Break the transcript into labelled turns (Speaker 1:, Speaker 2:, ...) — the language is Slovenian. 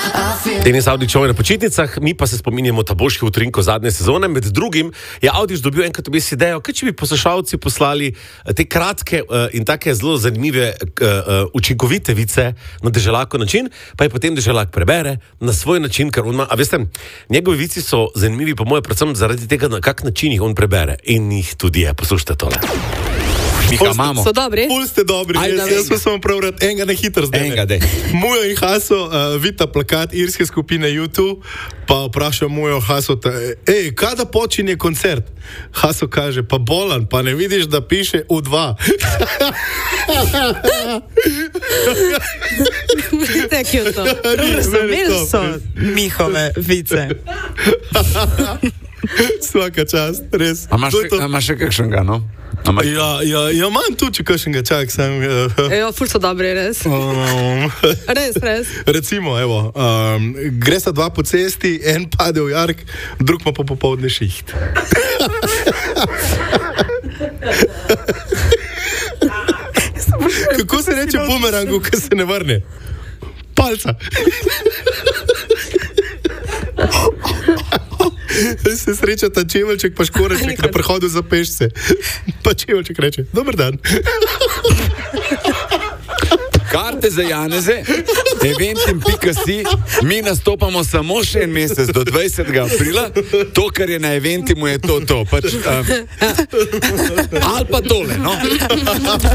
Speaker 1: Denis Avdić je na počitnicah, mi pa se spominjamo taboških utrinkov zadnje sezone. Med drugim je Avdić dobil enkrat vmes idejo, kaj če bi poslušalci poslali te kratke in take zelo zanimive, učinkovite vice na deželako način, pa je potem deželak prebere na svoj način, ker on ima, a veste, njegovi vici so zanimivi po moje predvsem zaradi tega, na kak način jih on prebere in jih tudi je. Poslušajte tole.
Speaker 2: So dobri?
Speaker 3: Pol ste dobri, jaz sem samo prav rad, enega na hitro zdaj.
Speaker 2: Enega, dej.
Speaker 3: Mujo in Haso vidita plakat irske skupine U2, pa vpraša Mujo Haso, kada počinje koncert? Haso kaže, pa bolan, pa ne vidiš, da piše U2.
Speaker 2: Tek je to. Razumeli so njihove vice.
Speaker 3: Svaka čast, res.
Speaker 4: A imaš še kakšnega, no?
Speaker 3: Ja, imam tu, če kakšnega, čak sem.
Speaker 2: Ful so dobri, res. Res.
Speaker 3: Recimo, evo, gre sta dva po cesti, en pade v jark, drug pa po popoldne šiht. Kako se reče bumerangu, ko se ne vrne? Palca. Se srečata Čeveljček pa Škoreček na prehodu za pešce. Pa Čeveljček reče, dober dan.
Speaker 4: Karte za Janeze, eventim.si, mi nastopamo samo še en mesec do 20. aprila, to, kar je na eventimu, je to. Pač, ali pa tole, no?